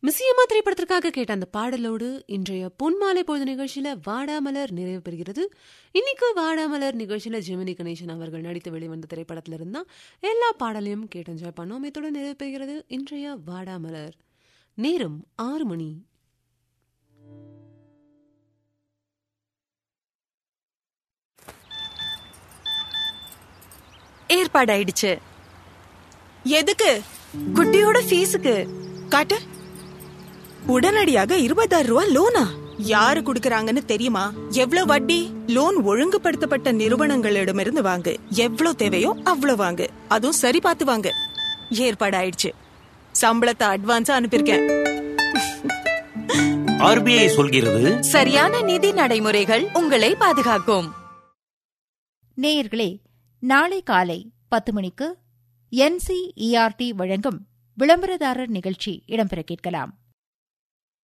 மிசியம்மா திரைப்படத்திற்காக கேட்ட அந்த பாடலோடு இன்றைய பொன்மாலை பொழுது நிகழ்ச்சியில வாடாமலர் நிறைவு பெறுகிறது. இன்னைக்கு வாடாமலர் நிகழ்ச்சியில ஜெமினி கணேசன் அவர்கள் நடித்து வெளிவந்த திரைப்படத்துல இருந்தா எல்லா பாடலையும் கேட்டு என்ஜாய் பண்ணோம். இதோட நிறைவு பெறுகிறது இன்றைய வாடாமலர். நேரம் 6 மணி. ஏற்பாடாயிடுச்சு. எதுக்கு? குட்டியோட ஃபீஸுக்கு. காட்டு. உடனடியாக 20,000 ரூபாய் லோனா? யாரு குடுக்கறாங்கன்னு தெரியுமா? எவ்வளவு வட்டி? லோன் ஒழுங்குபடுத்தப்பட்ட நிறுவனங்களிடமிருந்து வாங்கு. எவ்வளவு தேவையோ அவ்வளவு வாங்கு. அதுவும் சரி பார்த்து வாங்கு. ஏற்பாடாயிடுச்சு. சம்பளத்தை அட்வான்ஸா அனுப்பியிருக்கேன். RBI சொல்கிறது, சரியான நிதி நடைமுறைகள் உங்களை பாதுகாக்கும். நேயர்களே, நாளை காலை 10 மணிக்கு NCERT வழங்கும் விளம்பரதாரர் நிகழ்ச்சி இடம்பெற கேட்கலாம்.